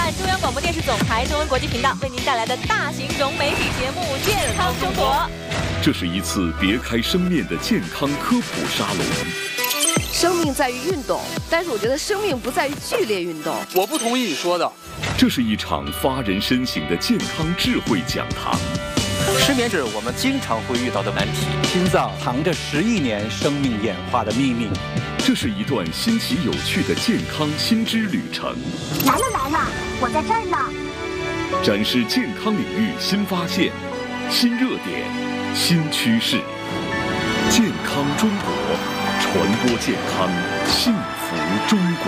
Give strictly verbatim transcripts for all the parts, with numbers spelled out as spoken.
办中央广播电视总台中文国际频道为您带来的大型融媒体节目《健康中国》。 这是一次别开生面的健康科普沙龙。 生命在于运动，但是我觉得生命不在于剧烈运动。 我不同意你说的。 这是一场发人深省的健康智慧讲堂。 失眠是我们经常会遇到的难题。 心脏藏着十亿年生命演化的秘密。 这是一段新奇有趣的健康新知旅程。 来了来了，我在这儿呢。 展示健康领域新发现、新热点、新趋势。健康中国，传播健康，幸福中国。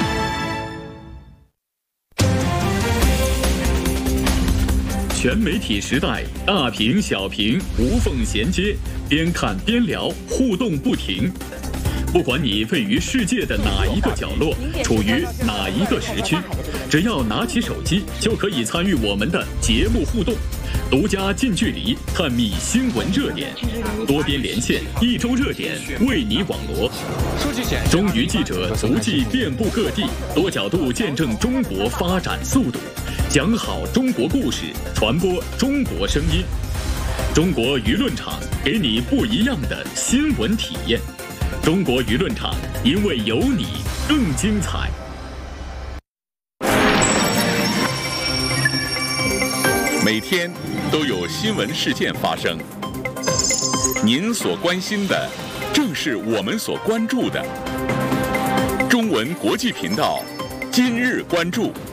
全媒体时代，大屏小屏无缝衔接，边看边聊，互动不停。不管你位于世界的哪一个角落，处于哪一个时区，只要拿起手机，就可以参与我们的节目互动，独家近距离探秘新闻热点，多边连线，一周热点为你网罗。中娱记者足迹遍布各地，多角度见证中国发展速度，讲好中国故事，传播中国声音。中国舆论场给你不一样的新闻体验。中国舆论场，因为有你更精彩。 每天都有新闻事件发生，您所关心的正是我们所关注的。中文国际频道今日关注。